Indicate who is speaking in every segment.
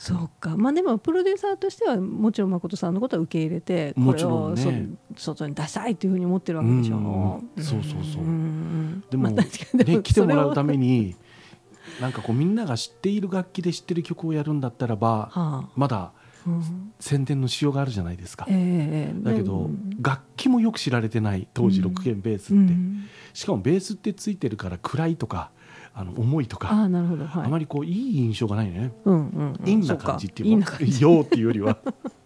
Speaker 1: そうか、まあ、でもプロデューサーとしてはもちろん誠さんのことは受け入れてこれを、ね、外に出したいというふうに思ってるわけでしょ。
Speaker 2: そうそうそう。でも、ね、来てもらうためになんかこうみんなが知っている楽器で知ってる曲をやるんだったらば、まだ宣伝のしようがあるじゃないですか。だけど、楽器もよく知られてない当時6弦ベースって、しかもベースってついてるから暗いとか重いとか あまりこういい印象がないね。陰な感じっていうか陽っていうよりは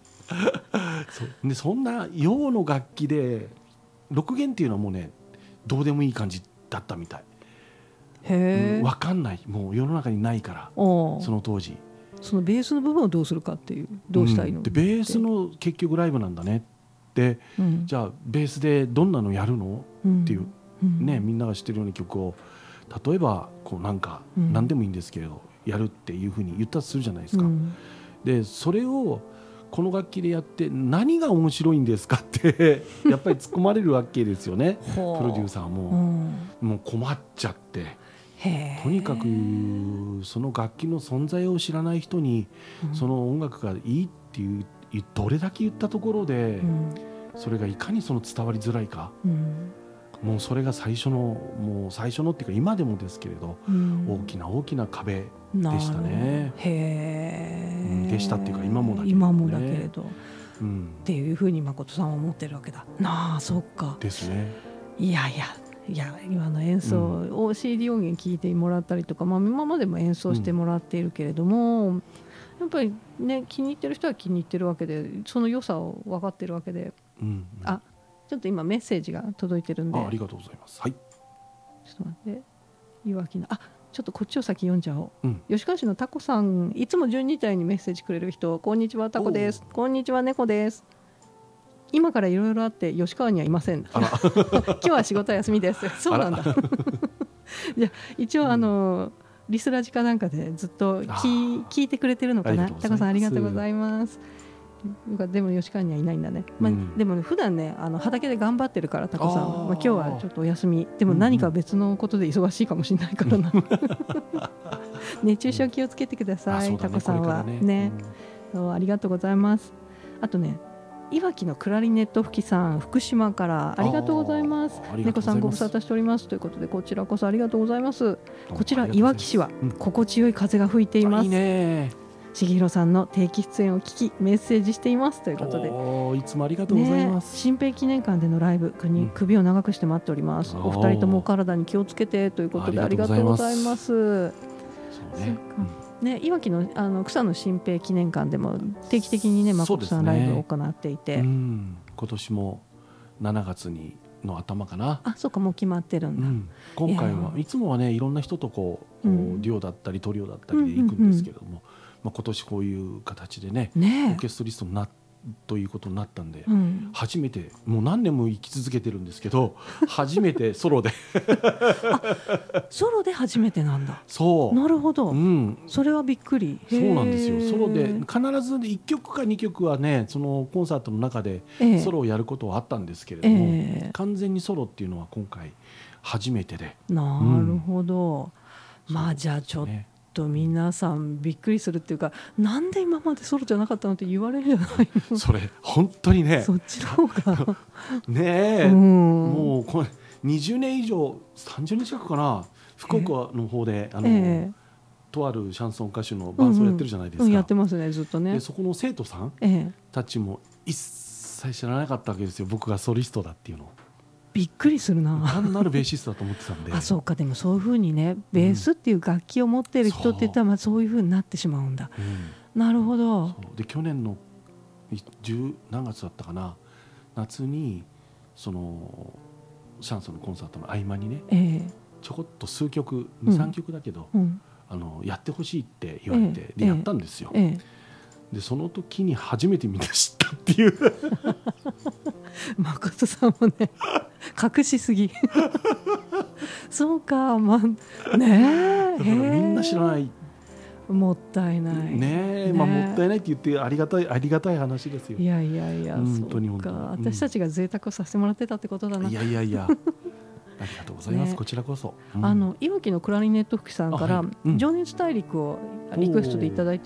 Speaker 2: そんな陽の楽器で6弦っていうのはもうねどうでもいい感じだったみたい。分かんない、もう世の中にないからその当時
Speaker 1: そのベースの部分をどうするかっていうどうしたいの、
Speaker 2: でベースの結局ライブなんだねって、じゃあベースでどんなのやるの、っていう、ね、みんなが知ってるような曲を例えばこうなんか何でもいいんですけれど、やるっていうふうに言ったとするじゃないですか。でそれをこの楽器でやって何が面白いんですかってやっぱり突っ込まれるわけですよねプロデューサーも、もう困っちゃって、とにかくその楽器の存在を知らない人に、その音楽がいいっていうどれだけ言ったところで、それがいかにその伝わりづらいか、もうそれが最初のっていうか今でもですけれど、大きな大きな壁でしたね。でしたっていうか今もだけれど、
Speaker 1: っていうふうに誠さんは思ってるわけだなあ。そっか
Speaker 2: ですね。
Speaker 1: いや今の演奏を CD 音源聞いてもらったりとか、今までも演奏してもらっているけれども、やっぱりね気に入ってる人は気に入ってるわけで、その良さを分かってるわけで、ちょっと今メッセージが届いてるんで、
Speaker 2: ありがとうございます。はい、ちょ
Speaker 1: っと待って、いわきのちょっとこっちを先読んじゃおう。吉川市のタコさん、いつも12体にメッセージくれる人、こんにちはタコです。こんにちは猫です。今からいろいろあって吉川にはいません今日は仕事休みです。そうなんだじゃ一応リスラジかなんかでずっと聞いてくれてるのかな。タコさんありがとうございます。でも吉川にはいないんだね。でもね普段ね畑で頑張ってるからタコさん、今日はちょっとお休み。でも何か別のことで忙しいかもしれないからな熱中症気をつけてください、タコさんはね。ありがとうございます。あとねいわきのクラリネット吹きさん、福島からありがとうございます。猫さんご無沙汰しておりますということで、こちらこそありがとうございます。こちらいわき市は心地よい風が吹いています。いいね。重弘さんの定期出演を聞きメッセージしていますということで、
Speaker 2: いつもありがとうございます。
Speaker 1: 新平記念館でのライブに首を長くして待っております。お二人ともお体に気をつけてということでありがとうございます。いわきの草野新平記念館でも定期的にね誠さんライブを行っていて、
Speaker 2: 今年も7月の頭かな。
Speaker 1: そうか、もう決まってるんだ。
Speaker 2: 今回はいつもはねいろんな人とこうデュオだったりトリオだったりで行くんですけれども、今年こういう形でねオーケストリストということになったんで、初めてもう何年も生き続けてるんですけど初めてソロで
Speaker 1: ソロで初めてなんだ。
Speaker 2: そう
Speaker 1: なるほど、それはびっくり。
Speaker 2: そうなんですよ。ソロで必ず1曲か2曲はねそのコンサートの中でソロをやることはあったんですけれども、完全にソロっていうのは今回初めてで。
Speaker 1: なるほど、じゃあちょっと皆さんびっくりするっていうか、なんで今までソロじゃなかったのって言われるじゃないの。
Speaker 2: それ本当にね
Speaker 1: そっちの方が
Speaker 2: ねえ、もうこれ20年以上30年近くかな、福岡の方でとあるシャンソン歌手の伴奏やってるじゃないですか。
Speaker 1: やってますねずっとね。
Speaker 2: でそこの生徒さんたちも一切知らなかったわけですよ、僕がソリストだっていうのを。
Speaker 1: びっくりするな。
Speaker 2: 単なるベーシストだと思ってたんで
Speaker 1: そうか。でもそういうふうにねベースっていう楽器を持ってる人って言ったらそういうふうになってしまうんだ。なるほど。
Speaker 2: で去年の何月だったかな、夏にそのシャンソンのコンサートの合間にね、ちょこっと数曲 2,3 曲だけど、やってほしいって言われて、でやったんですよ。でその時に初めてみんな知ったっていう
Speaker 1: 誠さんもね隠しすぎそうか、ね
Speaker 2: え、みんな知らない。
Speaker 1: もったいない
Speaker 2: ねえ、もったいないって言ってありがたい話ですよ。
Speaker 1: いや本当に本当に私たちが贅沢をさせてもらってたってことだな。
Speaker 2: いやありがとうございます、こちらこそ。
Speaker 1: いわきのクラリネット吹きさんから情熱大陸をリクエストでいただいて